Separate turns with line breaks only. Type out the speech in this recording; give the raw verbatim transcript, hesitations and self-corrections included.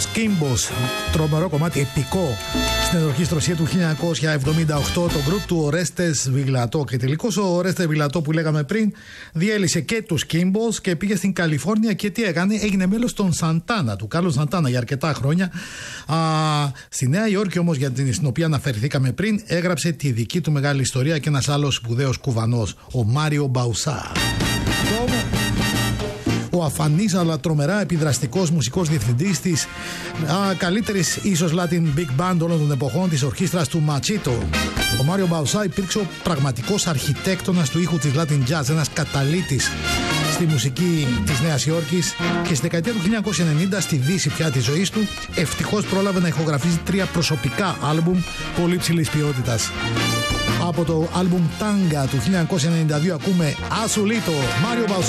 Los Kimbos, τρομερό κομμάτι, επικό, στην ενορχήστρωσία του χίλια εννιακόσια εβδομήντα οκτώ, το γκρουπ του Ορέστες Βιγλατό. Και τελικώς ο Ορέστες Βιγλατό που λέγαμε πριν διέλυσε και τους Kimbos και πήγε στην Καλιφόρνια και τι έκανε, έγινε μέλος των Σαντάνα, του Κάρλος Σαντάνα για αρκετά χρόνια. Α, στη Νέα Υόρκη όμως, για την στην οποία αναφερθήκαμε πριν, έγραψε τη δική του μεγάλη ιστορία και ένας άλλος σπουδαίος κουβανός, ο Μάριο Μπαουσά. Ο αφανής αλλά τρομερά επιδραστικός μουσικός διευθυντής της α, καλύτερης ίσως Latin Big Band όλων των εποχών, της ορχήστρας του Ματσίτο. Ο Μάριο Μπαουσά υπήρξε ο πραγματικός αρχιτέκτονας του ήχου της Latin Jazz, ένας καταλύτης στη μουσική της Νέας Υόρκης, και στη δεκαετία του χίλια εννιακόσια ενενήντα, στη δύση πια της ζωής του, ευτυχώς πρόλαβε να ηχογραφήσει τρία προσωπικά άλμπουμ πολύ ψηλής ποιότητας. Από το άλμπουμ Tanga του χίλια εννιακόσια ενενήντα δύο ακούμε Azulito, Μάριο Μπαουσά.